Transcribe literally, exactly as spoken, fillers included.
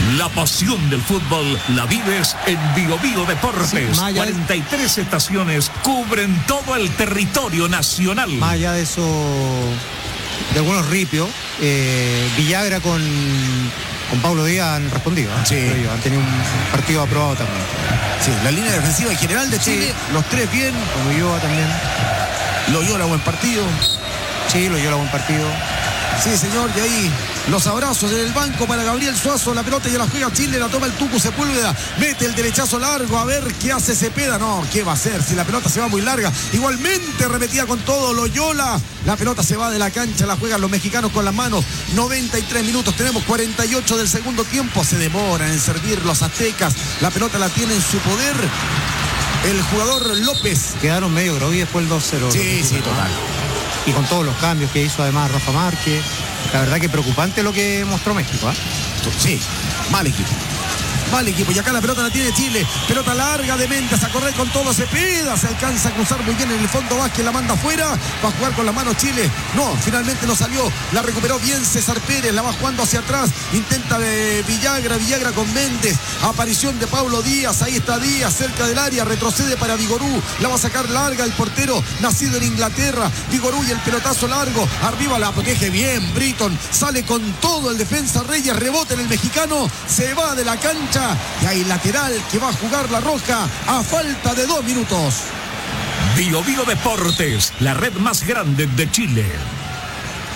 La pasión del fútbol la vives en Bio Bio Deportes. Sí, cuarenta y tres de... estaciones cubren todo el territorio nacional. Más allá de eso, de algunos ripios, eh, Villagra con, con Pablo Díaz han respondido. ¿eh? Sí. Han tenido un partido aprobado también. Sí, la línea defensiva en general de Chile, sí. Los tres bien. Con Ulloa también. Loyola, buen partido. Sí, Loyola, buen partido. Sí, señor, y ahí los abrazos en el banco para Gabriel Suazo, la pelota ya la juega Chile, la toma el Tucu Sepúlveda, mete el derechazo largo, a ver qué hace Cepeda. No, ¿qué va a hacer si la pelota se va muy larga? Igualmente repetía con todo Loyola, la pelota se va de la cancha, la juegan los mexicanos con las manos. Noventa y tres minutos, tenemos cuarenta y ocho del segundo tiempo, se demoran en servir los aztecas, la pelota la tiene en su poder el jugador López. Quedaron medio grogui después el dos cero. Sí, sí, total. Y con todos los cambios que hizo además Rafa Márquez. La verdad que preocupante lo que mostró México, ¿eh? Sí, mal equipo. Mal equipo, y acá la pelota la tiene Chile, pelota larga de Méndez, a correr con todo Cepeda, se alcanza a cruzar muy bien en el fondo, Vázquez la manda afuera, va a jugar con las manos Chile, no, finalmente no salió, la recuperó bien César Pérez, la va jugando hacia atrás, intenta de Villagra, Villagra con Méndez, aparición de Pablo Díaz, ahí está Díaz, cerca del área, retrocede para Vigorú, la va a sacar larga el portero, nacido en Inglaterra, Vigorú y el pelotazo largo, arriba la protege bien, Britton, sale con todo el defensa Reyes, rebota en el mexicano, se va de la cancha, y hay lateral que va a jugar la Roja a falta de dos minutos. Bio Bio Deportes, la red más grande de Chile.